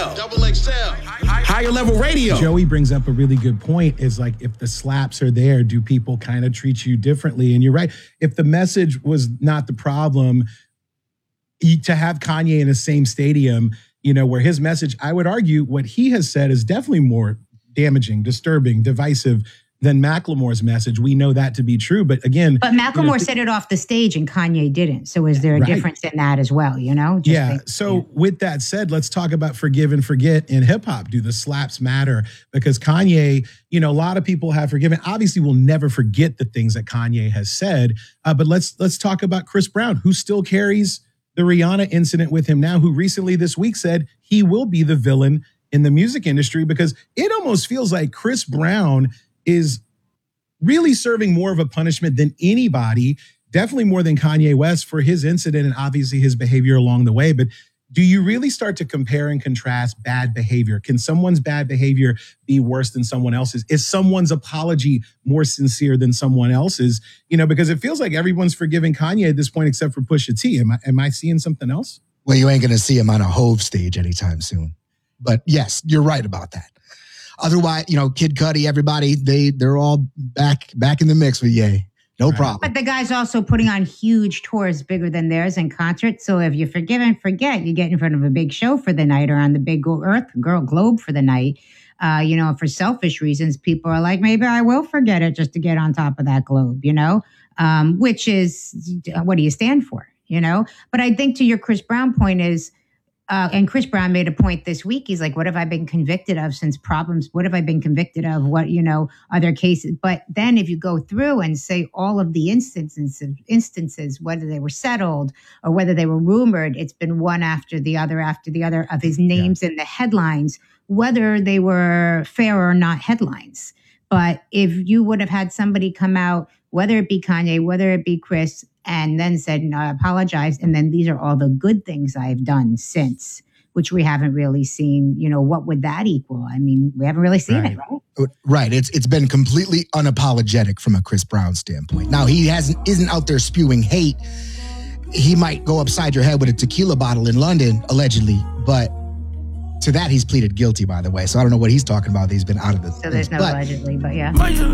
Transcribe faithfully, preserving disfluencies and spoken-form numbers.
Double X L. Higher level radio. Joey brings up a really good point is like, if the slaps are there, do people kind of treat you differently? And you're right. If the message was not the problem, to have Kanye in the same stadium, you know, where his message, I would argue what he has said is definitely more damaging, disturbing, divisive than Macklemore's message. We know that to be true. But again, but Macklemore you know, said it off the stage and Kanye didn't. So is there a right. difference in that as well? You know? Just yeah. Think, so yeah. with that said, let's talk about forgive and forget in hip hop. Do the slaps matter? Because Kanye, you know, a lot of people have forgiven. Obviously, we'll never forget the things that Kanye has said. Uh, but let's let's talk about Chris Brown, who still carries the Rihanna incident with him now, who recently this week said he will be the villain in the music industry, because it almost feels like Chris Brown is really serving more of a punishment than anybody, definitely more than Kanye West, for his incident and obviously his behavior along the way. But do you really start to compare and contrast bad behavior? Can someone's bad behavior be worse than someone else's? Is someone's apology more sincere than someone else's? You know, because it feels like everyone's forgiving Kanye at this point except for Pusha T. Am I, am I seeing something else? Well, you ain't going to see him on a Hove stage anytime soon. But yes, you're right about that. Otherwise, you know, Kid Cudi, everybody, they, they're all back back in the mix with Ye. No right. problem. But the guy's also putting on huge tours bigger than theirs and concerts. So if you forgive and forget, you get in front of a big show for the night or on the big Earth Girl Globe for the night. Uh, you know, for selfish reasons, people are like, maybe I will forget it just to get on top of that globe, you know, um, which is, what do you stand for, you know? But I think to your Chris Brown point is, Uh, and Chris Brown made a point this week. He's like, what have I been convicted of since problems? What have I been convicted of? What, you know, other cases? But then if you go through and say all of the instances, instances, whether they were settled or whether they were rumored, it's been one after the other after the other of his names yeah. in the headlines, whether they were fair or not headlines. But if you would have had somebody come out, whether it be Kanye, whether it be Chris, and then said, no, I apologize. And then these are all the good things I've done since, which we haven't really seen. You know, what would that equal? I mean, we haven't really seen right. it, right? Right. It's it's been completely unapologetic from a Chris Brown standpoint. Now, he hasn't isn't out there spewing hate. He might go upside your head with a tequila bottle in London, allegedly, but to that, he's pleaded guilty, by the way. So I don't know what he's talking about. He's been out of the So there's no but, allegedly, but yeah.